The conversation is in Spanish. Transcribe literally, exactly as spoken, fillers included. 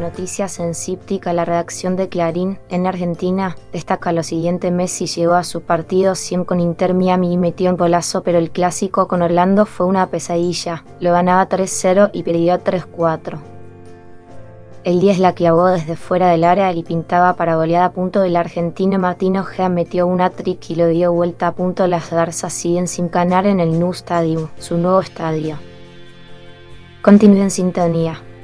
noticias en Cíptica, la redacción de Clarín, en Argentina, destaca lo siguiente: Messi llegó a su partido cien con Inter Miami y metió un golazo, pero el clásico con Orlando fue una pesadilla. Lo ganaba tres cero y perdió tres cuatro. El diez la clavó desde fuera del área y pintaba para goleada. Punto El argentino Martín Ojea metió un hat-trick y lo dio vuelta a punto. Las garzas siguen sin ganar en el Nou Stadium, su nuevo estadio. Continúe en sintonía.